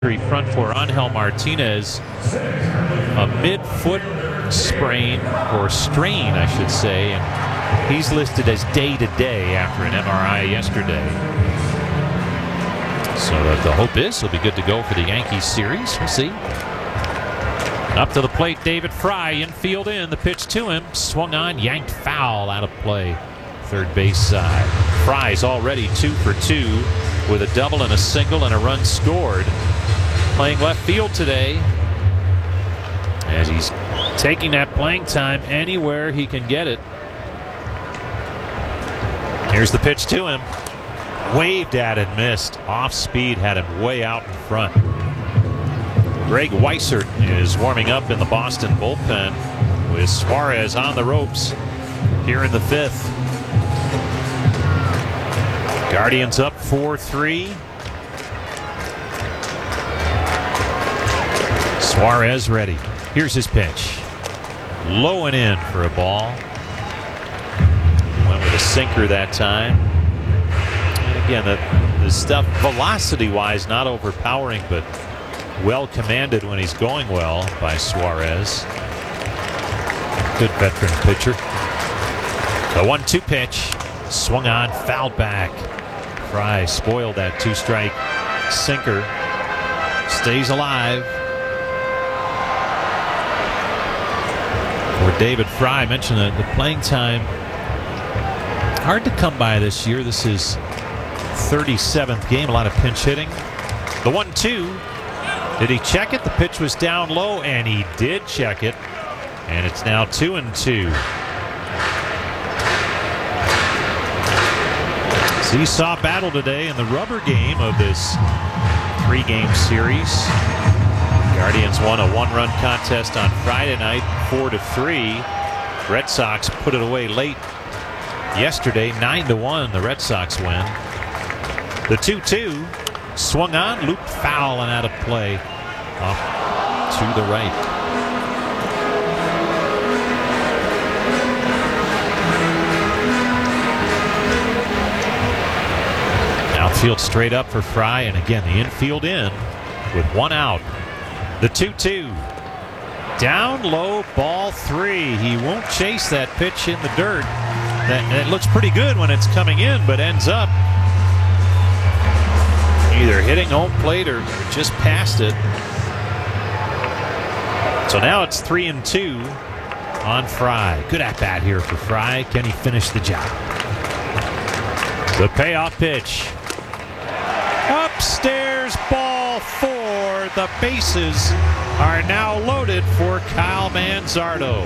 Front for Angel Martinez, a mid-foot sprain, or strain I should say, and he's listed as day-to-day after an MRI yesterday. So the hope is he'll be good to go for the Yankees series. We'll see. Up to the plate, David Fry, infield in, the pitch to him, swung on, yanked foul, out of play, third base side. Fry's already 2 for 2 with a double and a single and a run scored. Playing left field today, as he's taking that playing time anywhere he can get it. Here's the pitch to him. Waved at and missed. Off speed, had him way out in front. Greg Weissert is warming up in the Boston bullpen with Suarez on the ropes here in the 5th. Guardians up 4-3. Suarez ready. Here's his pitch. Low and in for a ball. Went with a sinker that time. And again, the stuff velocity-wise not overpowering, but well commanded when he's going well by Suarez. Good veteran pitcher. The 1-2 pitch. Swung on, fouled back. Fry spoiled that 2-strike sinker. Stays alive. For David Fry, I mentioned the playing time. Hard to come by this year. This is 37th game. A lot of pinch hitting. The 1-2. Did he check it? The pitch was down low, and he did check it. And it's now 2-2. Seesaw battle today in the rubber game of this 3-game series. Guardians won a 1-run contest on Friday night, 4-3. Red Sox put it away late yesterday, 9-1. The Red Sox win. The 2-2 swung on, looped foul and out of play, up to the right. Outfield straight up for Fry, and again the infield in with 1 out. The 2-2. Down low, ball 3. He won't chase that pitch in the dirt. It looks pretty good when it's coming in, but ends up either hitting home plate or just past it. So now it's 3-2 on Fry. Good at bat here for Fry. Can he finish the job? The payoff pitch. Upstairs, ball 4. The bases are now loaded for Kyle Manzardo.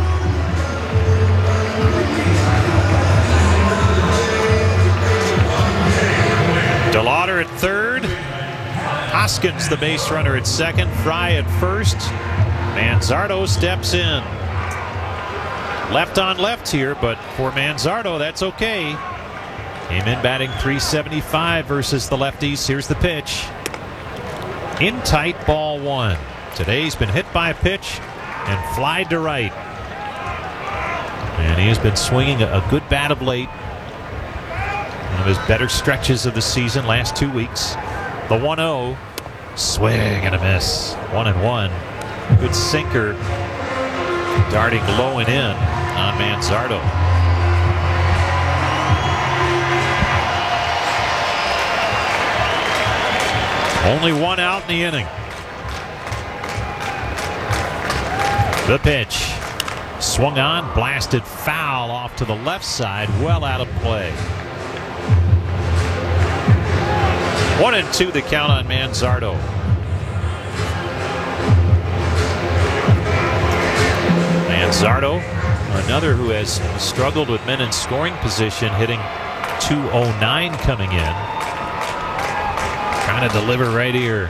DeLauder at third. Hoskins, the base runner, at second. Fry at first. Manzardo steps in. Left on left here, but for Manzardo, that's okay. Came in batting .375 versus the lefties. Here's the pitch. In tight, ball 1. Today he's been hit by a pitch and flied to right. And he has been swinging a good bat of late. One of his better stretches of the season, last 2 weeks. The 1-0. Swing and a miss. 1-1. Good sinker. Darting low and in on Manzardo. Only 1 out in the inning. The pitch. Swung on, blasted foul off to the left side, well out of play. 1-2 the count on Manzardo. Manzardo, another who has struggled with men in scoring position, hitting .209 coming in. Trying to deliver right here.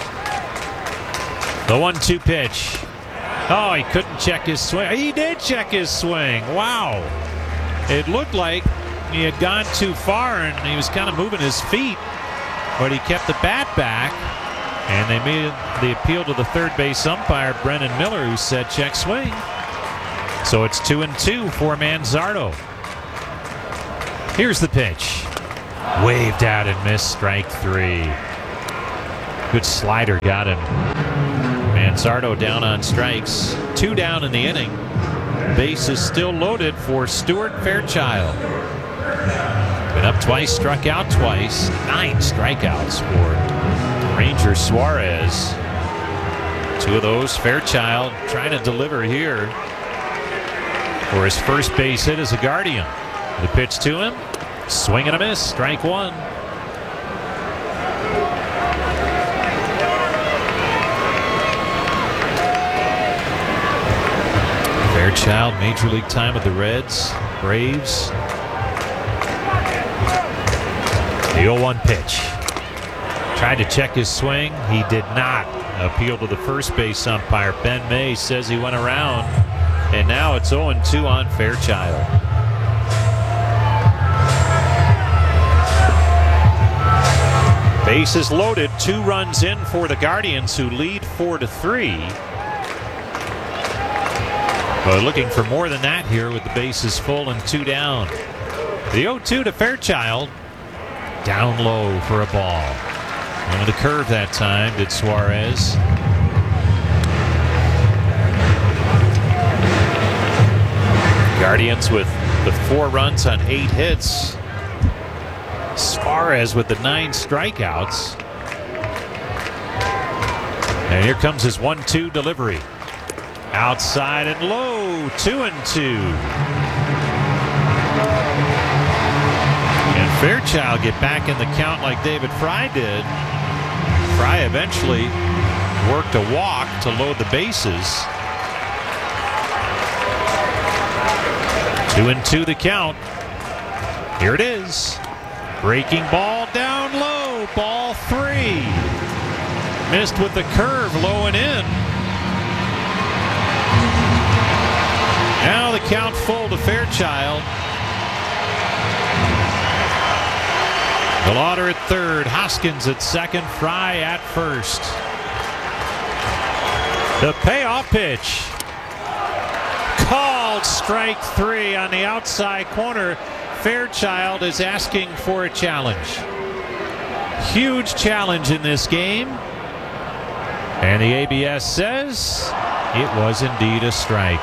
The 1-2 pitch. Oh, he couldn't check his swing. He did check his swing. Wow. It looked like he had gone too far and he was kind of moving his feet, but he kept the bat back, and they made the appeal to the third base umpire, Brennan Miller, who said check swing. So it's 2-2 for Manzardo. Here's the pitch. Waved out and missed, strike 3. Good slider got him. Manzardo down on strikes. 2 down in the inning. Base is still loaded for Stuart Fairchild. Been up twice, struck out twice. 9 strikeouts for Ranger Suarez. 2 of those, Fairchild trying to deliver here for his first base hit as a Guardian. The pitch to him. Swing and a miss. Strike 1. Fairchild, Major League time with the Reds, Braves. The 0-1 pitch. Tried to check his swing. He did not. Appeal to the first base umpire. Ben May says he went around. And now it's 0-2 on Fairchild. Base is loaded. 2 runs in for the Guardians, who lead 4-3. But looking for more than that here with the bases full and 2 down. The 0-2 to Fairchild. Down low for a ball. And with a curve that time, did Suarez. Guardians with the 4 runs on 8 hits. Suarez with the 9 strikeouts. And here comes his 1-2 delivery. Outside and low, 2-2. And Fairchild get back in the count like David Fry did. Fry eventually worked a walk to load the bases. 2-2 the count. Here it is. Breaking ball down low. Ball 3. Missed with the curve low and in. Now the count full to Fairchild. DeLauder at third. Hoskins at second. Fry at first. The payoff pitch. Called strike 3 on the outside corner. Fairchild is asking for a challenge. Huge challenge in this game. And the ABS says it was indeed a strike.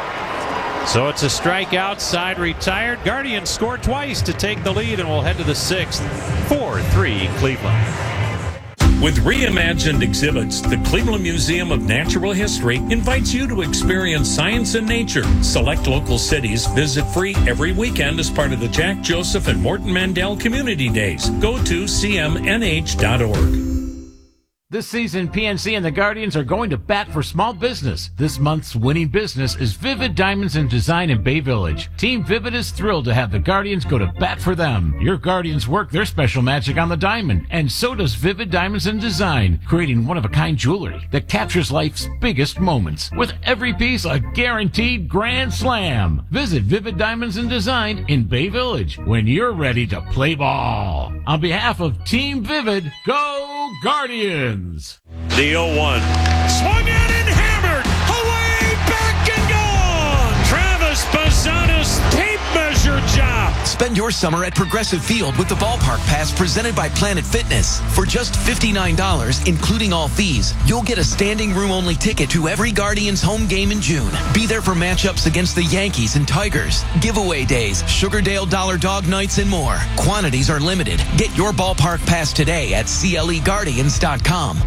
So it's a strike outside, retired. Guardians score twice to take the lead, and we'll head to the 6th. 4-3 Cleveland. With reimagined exhibits, the Cleveland Museum of Natural History invites you to experience science and nature. Select local cities visit free every weekend as part of the Jack Joseph and Morton Mandel Community Days. Go to cmnh.org. This season, PNC and the Guardians are going to bat for small business. This month's winning business is Vivid Diamonds and Design in Bay Village. Team Vivid is thrilled to have the Guardians go to bat for them. Your Guardians work their special magic on the diamond, and so does Vivid Diamonds and Design, creating one-of-a-kind jewelry that captures life's biggest moments. With every piece a guaranteed grand slam. Visit Vivid Diamonds and Design in Bay Village when you're ready to play ball. On behalf of Team Vivid, go Guardians! The 0-1. Swung at and hammered. Away, back and gone. Travis Bazzana's tape measure job. Spend your summer at Progressive Field with the Ballpark Pass presented by Planet Fitness. For just $59, including all fees, you'll get a standing room only ticket to every Guardians home game in June. Be there for matchups against the Yankees and Tigers, giveaway days, Sugardale Dollar Dog Nights, and more. Quantities are limited. Get your Ballpark Pass today at CLEGuardians.com.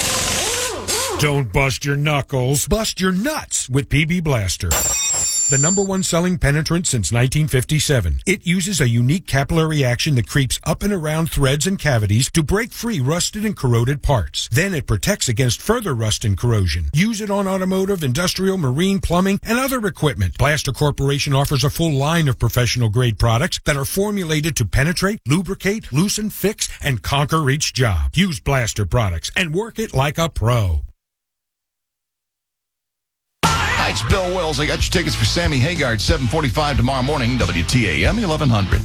Don't bust your knuckles, bust your nuts with PB Blaster. The #1 selling penetrant since 1957. It uses a unique capillary action that creeps up and around threads and cavities to break free rusted and corroded parts. Then it protects against further rust and corrosion. Use it on automotive, industrial, marine, plumbing, and other equipment. Blaster Corporation offers a full line of professional-grade products that are formulated to penetrate, lubricate, loosen, fix, and conquer each job. Use Blaster products and work it like a pro. Hi, it's Bill Wills. I got your tickets for Sammy Hagar at 7:45 tomorrow morning, WTAM 1100.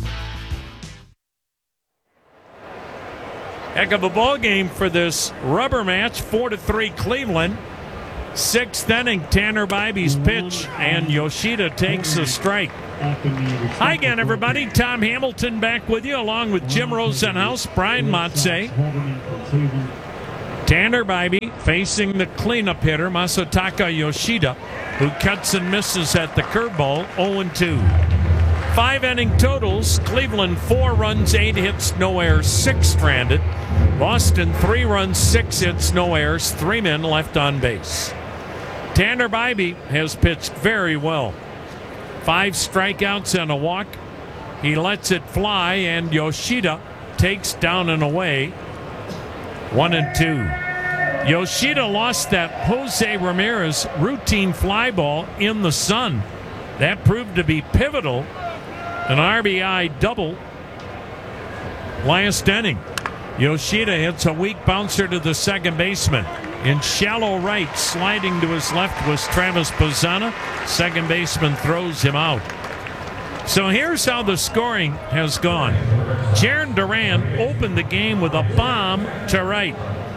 Heck of a ball game for this rubber match. 4-3 Cleveland. 6th inning, Tanner Bybee's pitch, and Yoshida takes a strike. Hi again, everybody. Tom Hamilton back with you, along with Jim Rosenhaus, Brian Motze. Tanner Bybee facing the cleanup hitter, Masataka Yoshida, who cuts and misses at the curveball, 0-2. 5-inning totals: Cleveland 4 runs, 8 hits, no errors, 6 stranded. Boston 3 runs, 6 hits, no errors, 3 men left on base. Tanner Bybee has pitched very well. 5 strikeouts and a walk. He lets it fly, and Yoshida takes down and away, 1-2. Yoshida lost that Jose Ramirez routine fly ball in the sun. That proved to be pivotal. An RBI double last inning. Yoshida hits a weak bouncer to the second baseman. In shallow right, sliding to his left was Travis Bazzana. Second baseman throws him out. So here's how the scoring has gone. Jarren Duran opened the game with a bomb to right.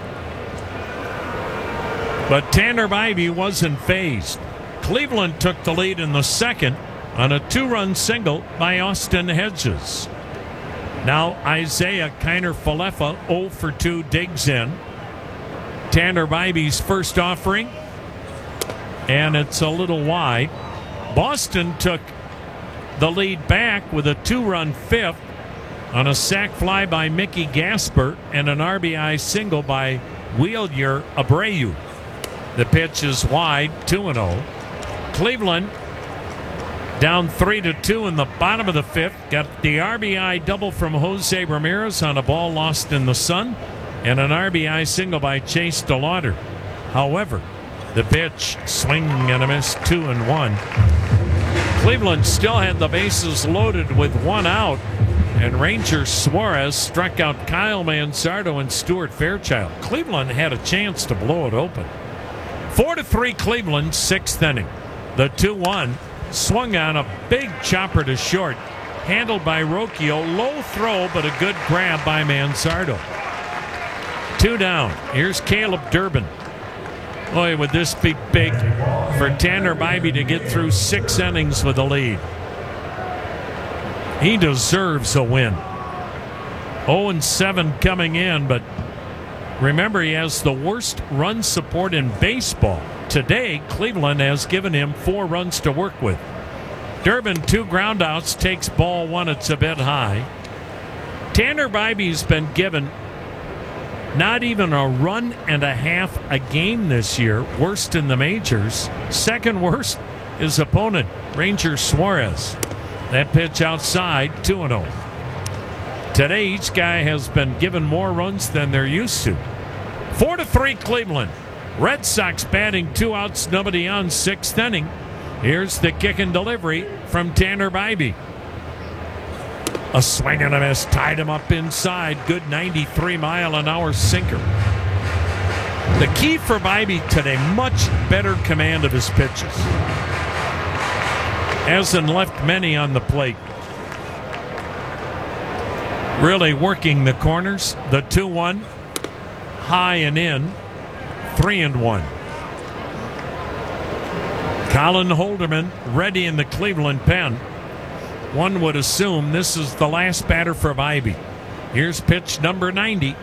But Tanner Bybee wasn't phased. Cleveland took the lead in the second on a 2-run single by Austin Hedges. Now Isaiah Kiner-Falefa 0 for 2 digs in. Tanner Bybee's first offering, and it's a little wide. Boston took the lead back with a 2-run fifth on a sac fly by Mickey Gasper and an RBI single by Wheeler Abreu. The pitch is wide, 2-0. Cleveland down 3-2 in the bottom of the fifth. Got the RBI double from Jose Ramirez on a ball lost in the sun, and an RBI single by Chase DeLauder. However, the pitch, swing and a miss, 2-1. Cleveland still had the bases loaded with 1 out, and Ranger Suarez struck out Kyle Manzardo and Stuart Fairchild. Cleveland had a chance to blow it open. 4-3 Cleveland, 6th inning. The 2-1 swung on a big chopper to short, handled by Rocchio. Low throw, but a good grab by Manzardo. 2 down. Here's Caleb Durbin. Boy, would this be big for Tanner Bybee to get through 6 innings with a lead. He deserves a win. 0-7 coming in, but remember, he has the worst run support in baseball. Today, Cleveland has given him 4 runs to work with. Durbin, 2 groundouts, takes ball 1. It's a bit high. Tanner Bybee's been given not even a run and a half a game this year, worst in the majors. Second worst, his opponent, Ranger Suarez. That pitch outside, 2-0. Today, each guy has been given more runs than they're used to. 4-3 Cleveland. Red Sox batting 2 outs, nobody on, 6th inning. Here's the kick and delivery from Tanner Bybee. A swing and a miss, tied him up inside. Good 93-mile-an-hour sinker. The key for Bybee today, much better command of his pitches. Hasn't left many on the plate. Really working the corners. The 2-1, high and in, 3-1. Colin Holderman ready in the Cleveland pen. One would assume this is the last batter for Bybee. Here's pitch number 90.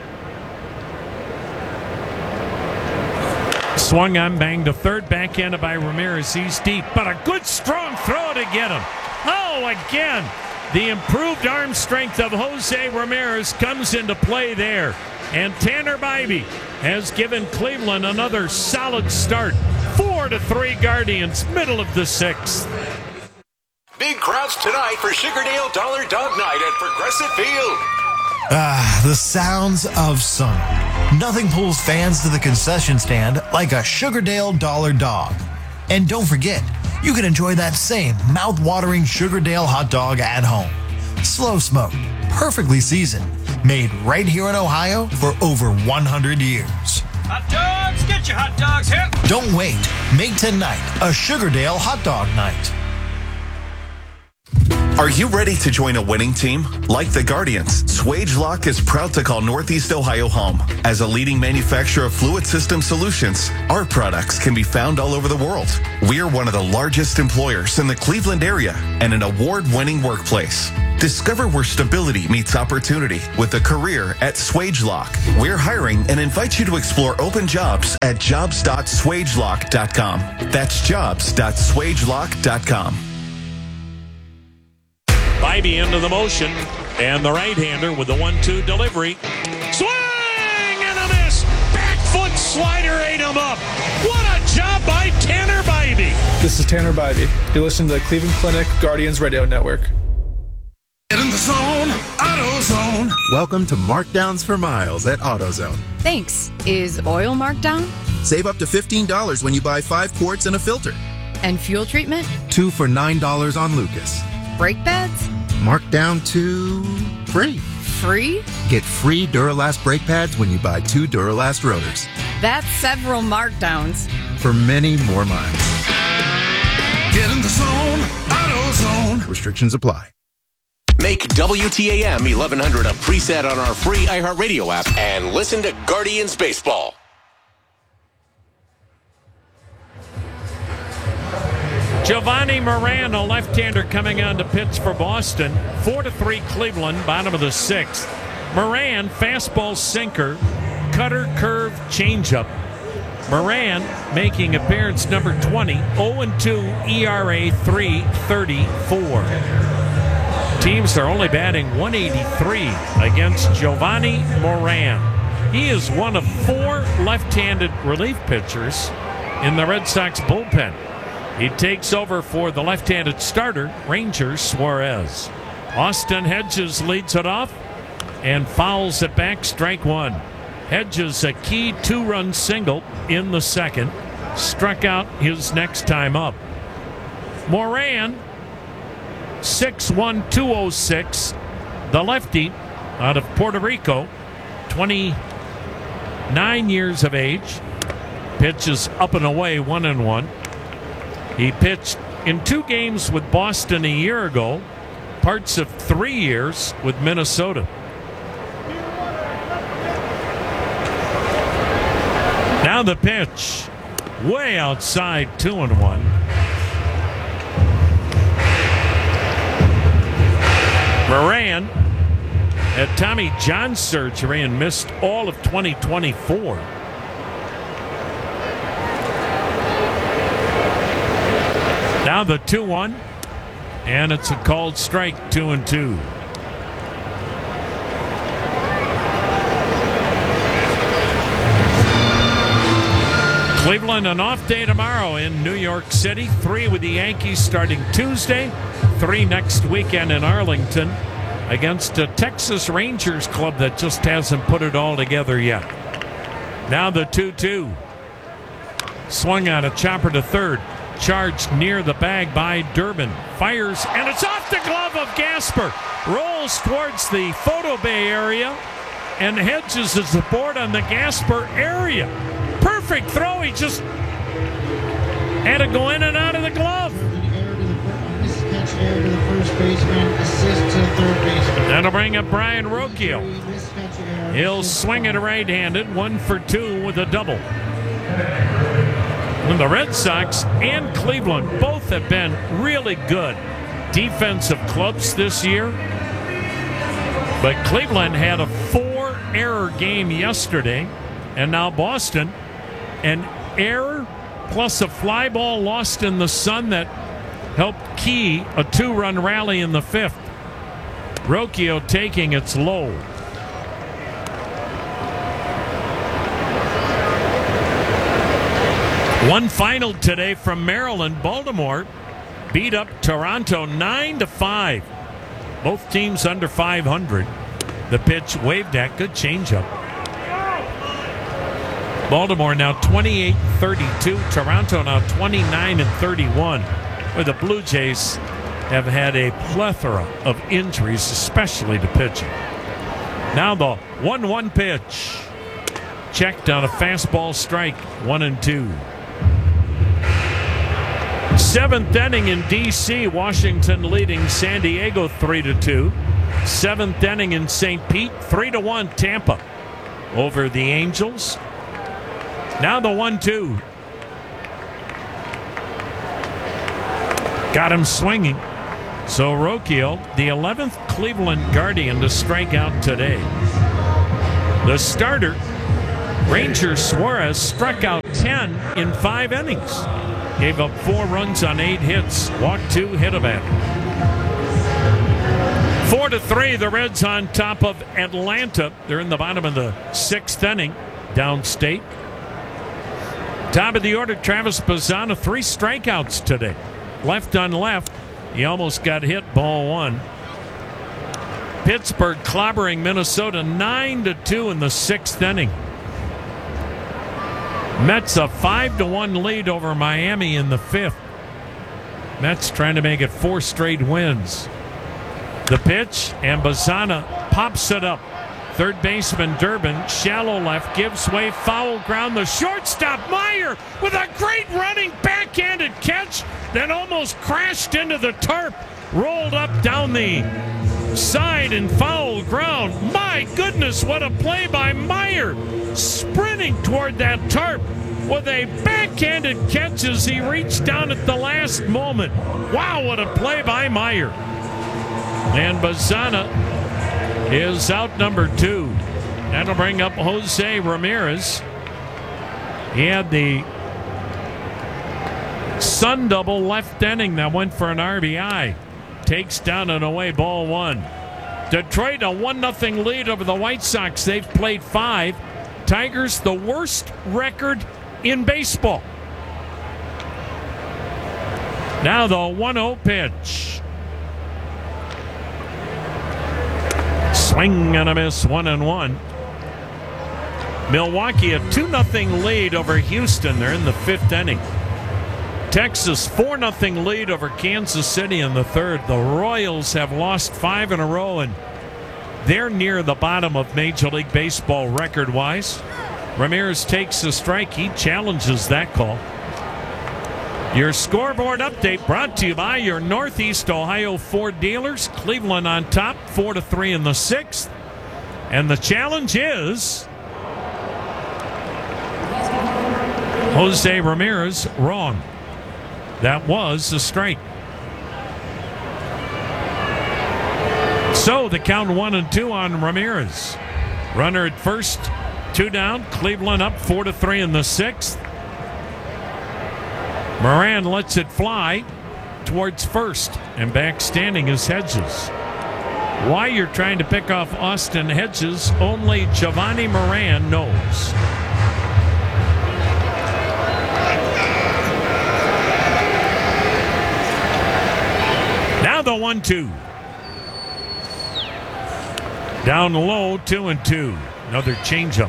Swung on, banged to third, backhanded by Ramirez. He's deep, but a good strong throw to get him. Oh, again, the improved arm strength of Jose Ramirez comes into play there. And Tanner Bybee has given Cleveland another solid start. 4-3 Guardians, middle of the 6th. Big crowds tonight for Sugardale Dollar Dog Night at Progressive Field. The sounds of summer. Nothing pulls fans to the concession stand like a Sugardale Dollar Dog. And don't forget, you can enjoy that same mouth-watering Sugardale hot dog at home. Slow smoked, perfectly seasoned, made right here in Ohio for over 100 years. Hot dogs, get your hot dogs here. Don't wait. Make tonight a Sugardale hot dog night. Are you ready to join a winning team? Like the Guardians, SwageLock is proud to call Northeast Ohio home. As a leading manufacturer of fluid system solutions, our products can be found all over the world. We are one of the largest employers in the Cleveland area and an award-winning workplace. Discover where stability meets opportunity with a career at SwageLock. We're hiring and invite you to explore open jobs at jobs.swagelock.com. That's jobs.swagelock.com. Bybee into the motion, and the right-hander with the 1-2 delivery. Swing and a miss. Back foot slider ate him up. What a job by Tanner Bybee. This is Tanner Bybee. You listen to the Cleveland Clinic Guardians Radio Network. Get in the zone, AutoZone. Welcome to Markdowns for Miles at AutoZone. Thanks. Is oil marked down? Save up to $15 when you buy 5 quarts and a filter. And fuel treatment? 2 for $9 on Lucas. Brake pads? Marked down to free. Free? Get free Duralast brake pads when you buy 2 Duralast rotors. That's several markdowns. For many more miles. Get in the zone, AutoZone. Restrictions apply. Make WTAM 1100 a preset on our free iHeartRadio app and listen to Guardians Baseball. Giovanni Moran, a left-hander coming on to pitch for Boston. 4-3 Cleveland, bottom of the 6th. Moran, fastball sinker, cutter, curve, changeup. Moran making appearance number 20, 0-2 ERA, 3.34. Teams are only batting 183 against Giovanni Moran. He is one of 4 left-handed relief pitchers in the Red Sox bullpen. He takes over for the left-handed starter, Ranger Suarez. Austin Hedges leads it off and fouls it back, strike 1. Hedges a key 2-run single in the second, struck out his next time up. Moran, 6'1", 206, the lefty out of Puerto Rico, 29 years of age, pitches up and away 1-1. He pitched in 2 games with Boston a year ago, parts of 3 years with Minnesota. Now the pitch, way outside, 2-1. Moran had Tommy John surgery and missed all of 2024. Now the 2-1, and it's a called strike, 2-2. Cleveland, an off day tomorrow in New York City. 3 with the Yankees starting Tuesday. 3 next weekend in Arlington against a Texas Rangers club that just hasn't put it all together yet. Now the 2-2. Swung on a chopper to third. Charged near the bag by Durbin. Fires, and it's off the glove of Gasper. Rolls towards the photo bay area, and Hedges is aboard on the Gasper area. Perfect throw. He just had to go in and out of the glove. That'll bring up Brian Rocchio. He'll swing it right-handed, 1 for 2 with a double. And the Red Sox and Cleveland both have been really good defensive clubs this year. But Cleveland had a 4-error game yesterday, and now Boston, an error plus a fly ball lost in the sun that helped key a 2-run rally in the 5th. Rocchio taking its low. One final today from Maryland. Baltimore beat up Toronto 9-5. Both teams under 500. The pitch waved at, good changeup. Baltimore now 28-32. Toronto now 29-31. Where the Blue Jays have had a plethora of injuries, especially to pitching. Now the 1-1 pitch. Checked on a fastball strike, 1-2. Seventh inning in D.C., Washington leading San Diego 3-2. Seventh inning in St. Pete, 3-1 Tampa over the Angels. Now the 1-2. Got him swinging. So Rocchio, the 11th Cleveland Guardian to strike out today. The starter, Ranger Suarez, struck out 10 in 5 innings. Gave up 4 runs on 8 hits. Walked 2, hit a batter. 4-3, the Reds on top of Atlanta. They're in the bottom of the 6th inning, downstate. Top of the order, Travis Bazzana, 3 strikeouts today. Left on left. He almost got hit, ball 1. Pittsburgh clobbering Minnesota 9-2 in the 6th inning. Mets a 5-1 lead over Miami in the 5th. Mets trying to make it 4 straight wins. The pitch, and Bazzana pops it up. Third baseman Durbin, shallow left, gives way, foul ground. The shortstop Meyer with a great running backhanded catch that almost crashed into the tarp. Rolled up down the side and foul ground. My goodness, what a play by Meyer. Sprinting toward that tarp with a backhanded catch as he reached down at the last moment. Wow, what a play by Meyer. And Bazzana is out number 2. That'll bring up Jose Ramirez. He had the Sun double left inning that went for an RBI. Takes down and away, ball 1. Detroit a 1-0 lead over the White Sox. They've played 5. Tigers the worst record in baseball. Now the 1-0 pitch. Swing and a miss, 1-1. Milwaukee a 2-0 lead over Houston. They're in the 5th inning. Texas 4-0 lead over Kansas City in the 3rd. The Royals have lost 5 in a row, and they're near the bottom of Major League Baseball record-wise. Ramirez takes a strike. He challenges that call. Your scoreboard update brought to you by your Northeast Ohio Ford dealers. Cleveland on top, 4-3 in the 6th. And the challenge is Jose Ramirez wrong. That was a strike. So the count 1-2 on Ramirez. Runner at first, 2 down. Cleveland up 4-3 in the 6th. Moran lets it fly towards first, and back standing is Hedges. Why you're trying to pick off Austin Hedges, only Giovanni Moran knows. Now the 1-2. Down low, 2-2. Another changeup.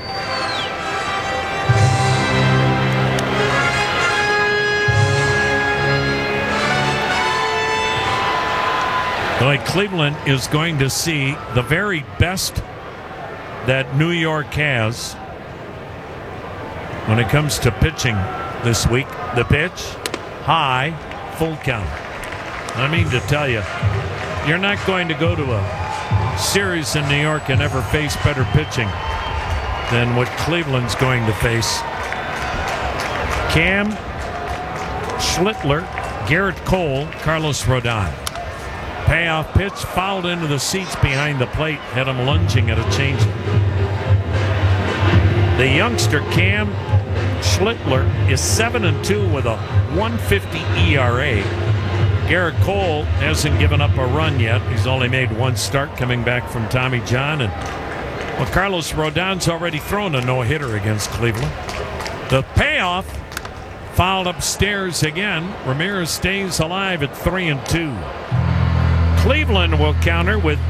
Like Cleveland is going to see the very best that New York has when it comes to pitching this week. The pitch, high, full count. I mean to tell you, you're not going to go to a series in New York and ever face better pitching than what Cleveland's going to face. Cam, Schlittler, Garrett Cole, Carlos Rodon. Payoff pitch, fouled into the seats behind the plate, had him lunging at a changeup. The youngster Cam Schlittler is 7-2 with a 1.50 ERA. Garrett Cole hasn't given up a run yet. He's only made 1 start coming back from Tommy John. And well, Carlos Rodon's already thrown a no-hitter against Cleveland. The payoff, fouled upstairs again. Ramirez stays alive at 3-2. Cleveland will counter with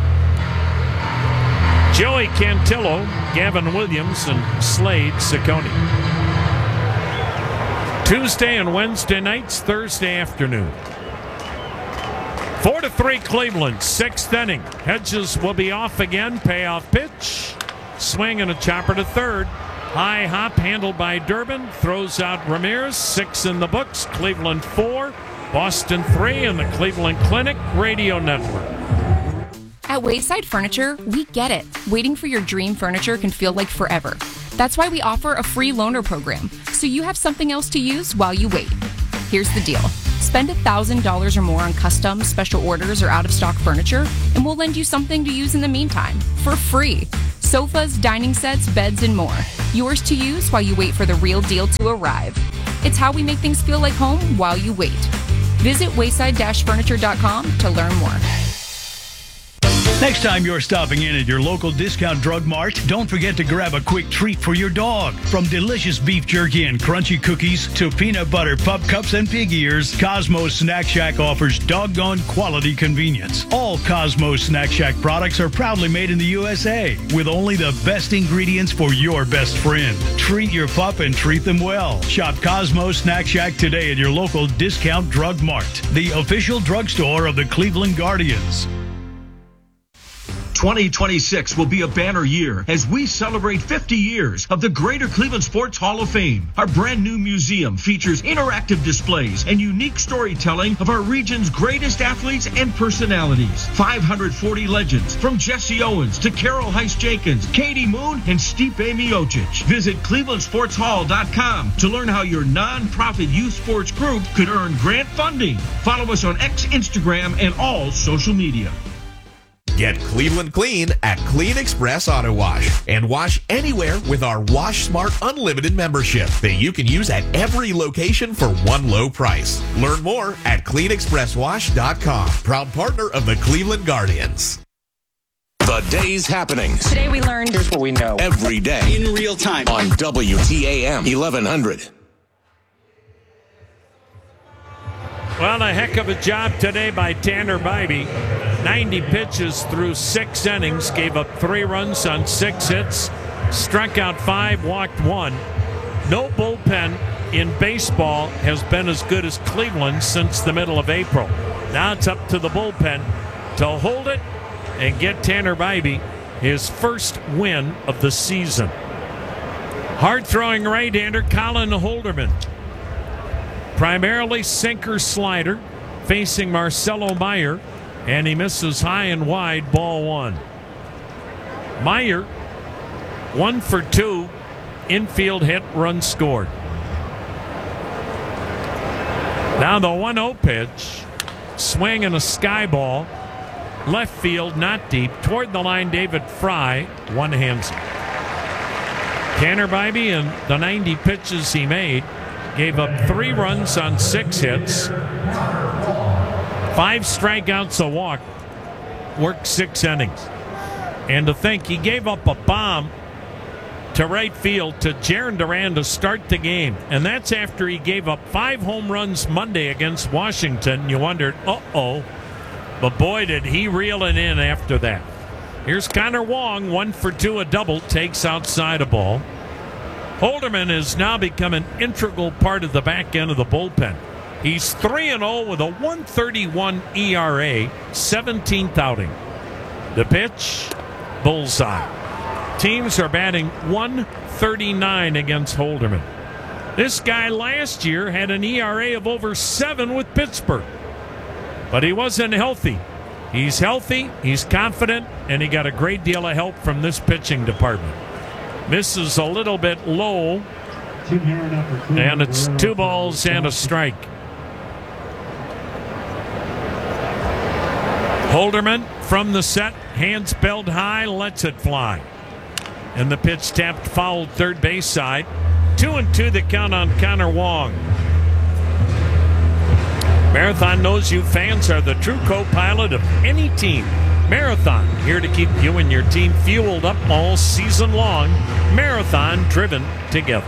Joey Cantillo, Gavin Williams, and Slade Ciccone. Tuesday and Wednesday nights, Thursday afternoon. 4-3 Cleveland, 6th inning. Hedges will be off again. Payoff pitch. Swing and a chopper to third. High hop handled by Durbin. Throws out Ramirez. 6 in the books. Cleveland 4. Boston 3 in the Cleveland Clinic Radio Network. At Wayside Furniture, we get it. Waiting for your dream furniture can feel like forever. That's why we offer a free loaner program, so you have something else to use while you wait. Here's the deal. Spend $1,000 or more on custom, special orders, or out-of-stock furniture, and we'll lend you something to use in the meantime, for free. Sofas, dining sets, beds, and more. Yours to use while you wait for the real deal to arrive. It's how we make things feel like home while you wait. Visit wayside-furniture.com to learn more. Next time you're stopping in at your local discount drug mart, don't forget to grab a quick treat for your dog. From delicious beef jerky and crunchy cookies to peanut butter pup cups and pig ears, Cosmos Snack Shack offers doggone quality convenience. All Cosmos Snack Shack products are proudly made in the USA with only the best ingredients for your best friend. Treat your pup and treat them well. Shop Cosmos Snack Shack today at your local discount drug mart, the official drugstore of the Cleveland Guardians. 2026 will be a banner year as we celebrate 50 years of the Greater Cleveland Sports Hall of Fame. Our brand new museum features interactive displays and unique storytelling of our region's greatest athletes and personalities. 540 legends from Jesse Owens to Carol Heiss-Jenkins, Katie Moon, and Stipe Miocic. Visit clevelandsportshall.com to learn how your nonprofit youth sports group could earn grant funding. Follow us on X, Instagram, and all social media. Get Cleveland clean at Clean Express Auto Wash and wash anywhere with our Wash Smart Unlimited membership that you can use at every location for one low price. Learn more at cleanexpresswash.com. Proud partner of the Cleveland Guardians. The day's happenings. Today we learned here's what we know. Every day. In real time. On WTAM 1100. Well, a heck of a job today by Tanner Bybee. 90 pitches through 6 innings, gave up 3 runs on 6 hits, struck out 5, walked 1. No bullpen in baseball has been as good as Cleveland since the middle of April. Now it's up to the bullpen to hold it and get Tanner Bybee his first win of the season. Hard-throwing right-hander Colin Holderman. Primarily sinker slider, facing Marcelo Meyer, and he misses high and wide, ball 1. Meyer, 1 for 2, infield hit, run scored. Now the 1-0 pitch, swing and a sky ball, left field, not deep, toward the line, David Fry, one-hands. Tanner Bybee in the 90 pitches he made, gave up 3 runs on 6 hits, 5 strikeouts, a walk, worked 6 innings. And to think he gave up a bomb to right field to Jarren Duran to start the game. And that's after he gave up 5 home runs Monday against Washington. You wondered, uh-oh. But boy, did he reel it in after that. Here's Connor Wong, 1 for 2, a double, takes outside a ball. Holderman has now become an integral part of the back end of the bullpen. He's 3-0 with a 1.31 ERA, 17th outing. The pitch, bullseye. Teams are batting 139 against Holderman. This guy last year had an ERA of over 7 with Pittsburgh. But he wasn't healthy. He's healthy, he's confident, and he got a great deal of help from this pitching department. Misses a little bit low, and it's 2 balls and a strike. Holderman from the set, hands belled high, lets it fly. And the pitch tapped foul third base side. 2-2 the count on Connor Wong. Marathon knows you fans are the true co-pilot of any team. Marathon, here to keep you and your team fueled up all season long. Marathon, driven together.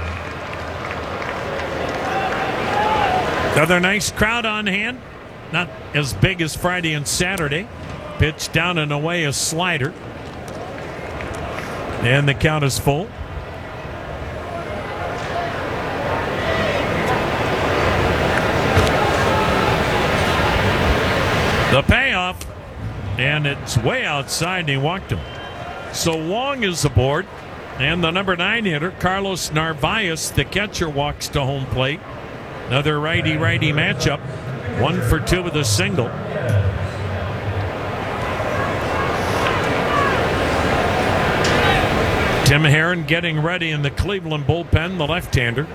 Another nice crowd on hand. Not as big as Friday and Saturday. Pitch down and away, a slider. And the count is full. The payoff, and it's way outside, and he walked him. So Wong is aboard. And the number 9 hitter, Carlos Narvaez, the catcher, walks to home plate. Another righty-righty matchup. 1 for 2 with a single. Tim Herrin getting ready in the Cleveland bullpen, the left-hander.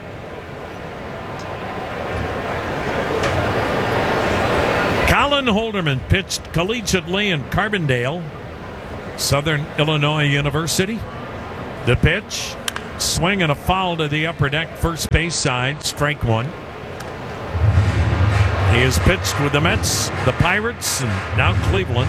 Colin Holderman pitched collegiately in Carbondale, Southern Illinois University. The pitch, swing and a foul to the upper deck, first base side, strike 1. He has pitched with the Mets, the Pirates, and now Cleveland.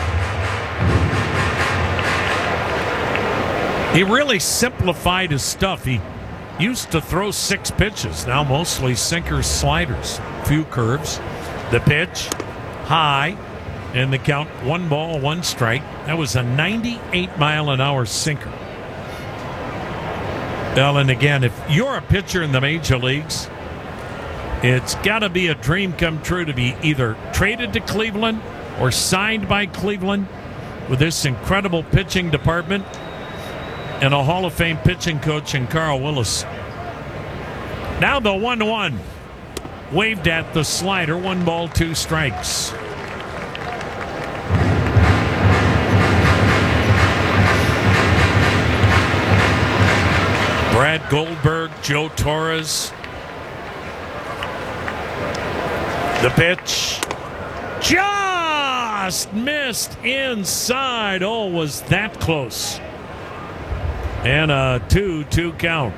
He really simplified his stuff. He used to throw 6 pitches, now mostly sinkers, sliders, few curves. The pitch, high, and the count 1 ball, 1 strike. That was a 98-mile-an-hour sinker. Well, and again, if you're a pitcher in the major leagues, it's got to be a dream come true to be either traded to Cleveland or signed by Cleveland with this incredible pitching department and a Hall of Fame pitching coach in Carl Willis. Now the 1-1. Waved at the slider. 1 ball, 2 strikes. Brad Goldberg, Joe Torres. The pitch. Just missed inside. Oh, was that close. And a 2-2 count.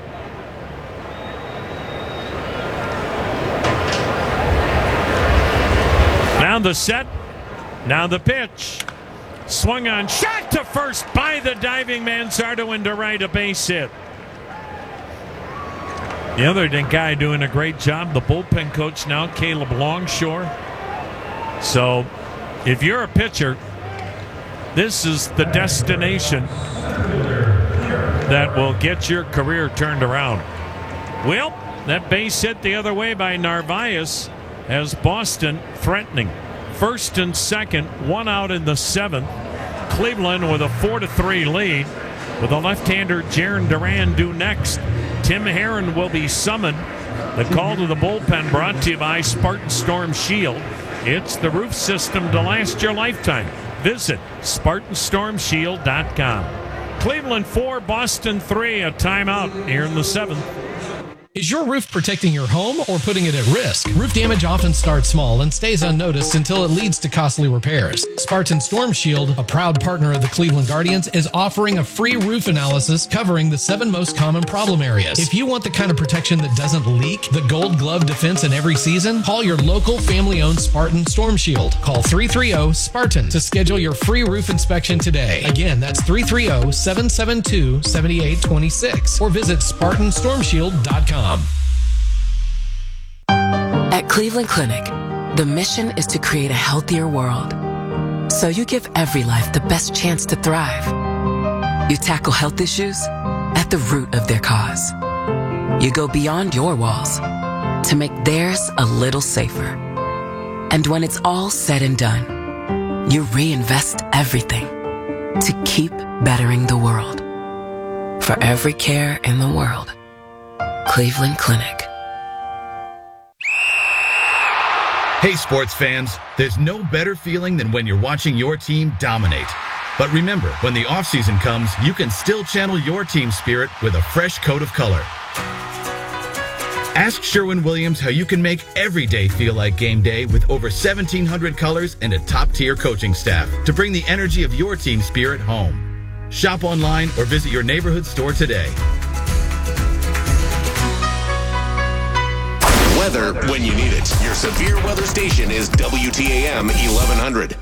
Now the set. Now the pitch. Swung on. Shot to first by the diving Manzardo into right, a base hit. The other guy doing a great job, the bullpen coach now, Caleb Longshore. So if you're a pitcher, this is the destination that will get your career turned around. Well, that base hit the other way by Narvaez has Boston threatening. First and second, 1 out in the 7th. Cleveland with a 4-3 lead, with the left-hander Jarren Duran due next. Tim Herrin will be summoned. The call to the bullpen brought to you by Spartan Storm Shield. It's the roof system to last your lifetime. Visit SpartanStormShield.com. Cleveland 4, Boston 3, a timeout here in the 7th. Is your roof protecting your home or putting it at risk? Roof damage often starts small and stays unnoticed until it leads to costly repairs. Spartan Storm Shield, a proud partner of the Cleveland Guardians, is offering a free roof analysis covering the 7 most common problem areas. If you want the kind of protection that doesn't leak, the Gold Glove defense in every season, call your local family-owned Spartan Storm Shield. Call 330-SPARTAN to schedule your free roof inspection today. Again, that's 330-772-7826 or visit SpartanStormShield.com. At Cleveland Clinic, the mission is to create a healthier world. So you give every life the best chance to thrive. You tackle health issues at the root of their cause. You go beyond your walls to make theirs a little safer. And when it's all said and done, you reinvest everything to keep bettering the world. For every care in the world, Cleveland Clinic. Hey, sports fans, there's no better feeling than when you're watching your team dominate. But remember, when the offseason comes, you can still channel your team spirit with a fresh coat of color. Ask Sherwin-Williams how you can make every day feel like game day with over 1,700 colors and a top-tier coaching staff to bring the energy of your team spirit home. Shop online or visit your neighborhood store today. Weather when you need it. Your severe weather station is WTAM 1100.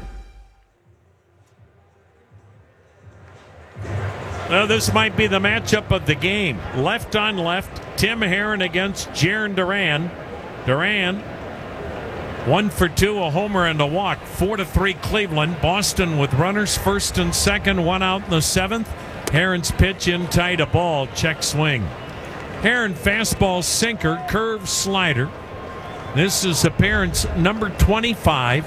Well, this might be the matchup of the game. Left on left, Tim Herrin against Jarren Duran. Duran, 1 for 2, a homer and a walk. 4-3 Cleveland. Boston with runners first and second, 1 out in the 7th. Herrin's pitch in tight, a ball, check swing. Herrin fastball sinker, curve slider. This is appearance number 25.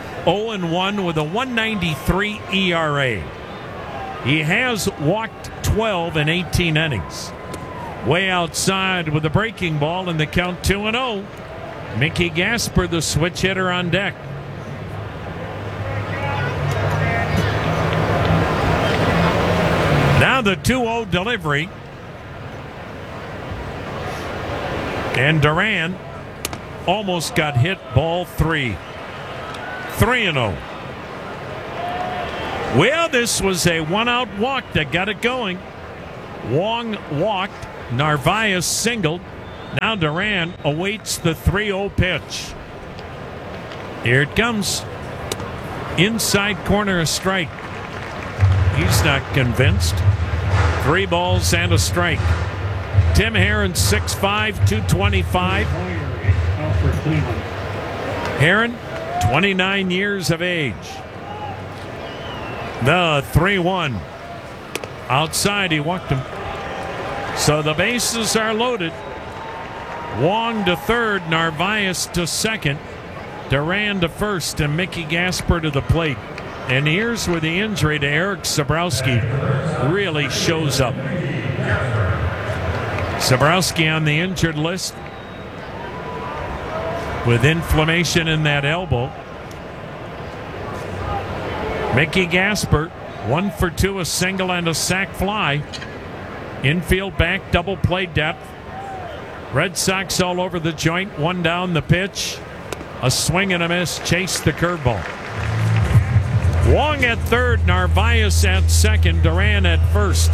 0-1 with a 1.93 ERA. He has walked 12 in 18 innings. Way outside with the breaking ball and the count 2-0. Mickey Gasper, the switch hitter, on deck. Now the 2-0 delivery. And Duran almost got hit, ball 3. 3-0. Well, this was a one-out walk that got it going. Wong walked. Narvaez singled. Now Duran awaits the 3-0 pitch. Here it comes. Inside corner, a strike. He's not convinced. 3 balls and a strike. Tim Herron, 6'5", 225. Herron, 29 years of age. The 3-1. Outside, he walked him. So the bases are loaded. Wong to third, Narvaez to second, Duran to first, and Mickey Gasper to the plate. And here's where the injury to Eric Sabrowski really shows up. Sabrowski on the injured list with inflammation in that elbow. Mickey Gasper, 1 for 2, a single and a sac fly. Infield back, double play depth. Red Sox all over the joint. 1 down, the pitch. A swing and a miss. Chase the curveball. Wong at third, Narvaez at second, Duran at first.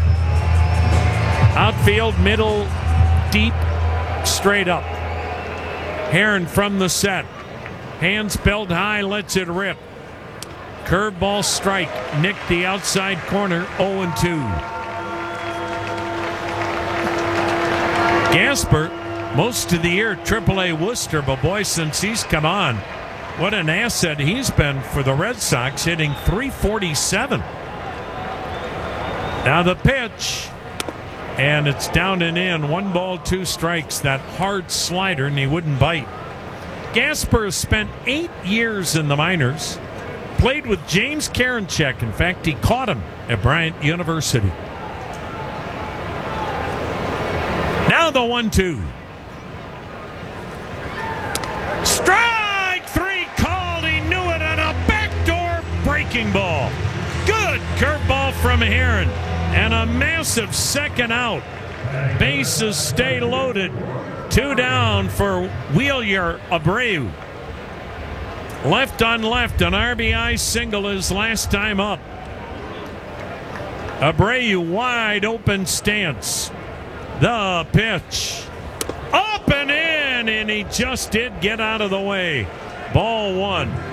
Outfield, middle, deep, straight up. Herron from the set. Hands held high, lets it rip. Curveball strike. Nick the outside corner, 0-2. Gasper, most of the year AAA Worcester, but boy, since he's come on, what an asset he's been for the Red Sox, hitting .347. Now the pitch, and it's down and in. 1 ball, 2 strikes. That hard slider, and he wouldn't bite. Gasper has spent 8 years in the minors, played with James Karinchak. In fact, he caught him at Bryant University. Now the 1-2. Strike 3 called. He knew it on a backdoor breaking ball. Good curveball from Herron. And a massive second out. Bases stay loaded. 2 down for Wheeler Abreu. Left on left, an RBI single his last time up. Abreu wide open stance. The pitch. Up and in, and he just did get out of the way. Ball 1.